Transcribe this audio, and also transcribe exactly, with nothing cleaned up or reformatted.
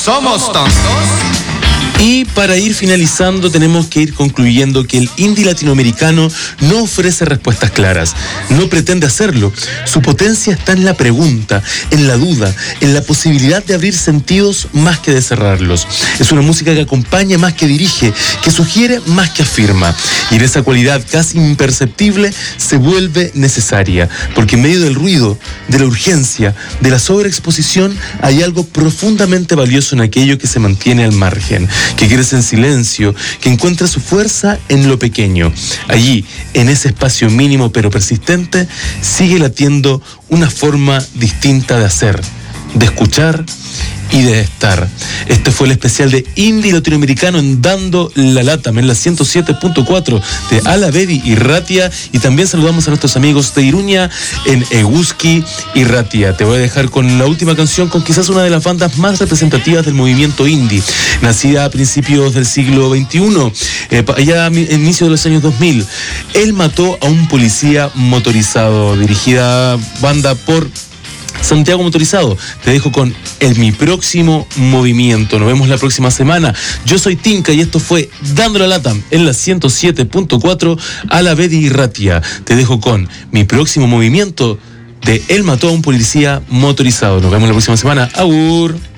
somos tontos. Y para ir finalizando tenemos que ir concluyendo que el indie latinoamericano no ofrece respuestas claras, no pretende hacerlo. Su potencia está en la pregunta, en la duda, en la posibilidad de abrir sentidos más que de cerrarlos. Es una música que acompaña más que dirige, que sugiere más que afirma. Y en esa cualidad casi imperceptible se vuelve necesaria, porque en medio del ruido, de la urgencia, de la sobreexposición, hay algo profundamente valioso en aquello que se mantiene al margen, que crece en silencio, que encuentra su fuerza en lo pequeño. Allí, en ese espacio mínimo pero persistente, sigue latiendo una forma distinta de hacer, de escuchar y de estar. Este fue el especial de Indie Latinoamericano en Dando la Lata, en la ciento siete punto cuatro de Alavedi y Ratia, y también saludamos a nuestros amigos de Iruña en Eguski y Ratia. Te voy a dejar con la última canción, con quizás una de las bandas más representativas del movimiento indie, nacida a principios del siglo veintiuno, eh, allá a inicio de los años dos mil. Él mató a un policía motorizado, dirigida banda por Santiago Motorizado. Te dejo con el Mi Próximo Movimiento. Nos vemos la próxima semana. Yo soy Tinka y esto fue Dando la Lata en la ciento siete punto cuatro Alavedi y Ratia. Te dejo con Mi Próximo Movimiento de Él mató a un policía motorizado. Nos vemos la próxima semana. Agur.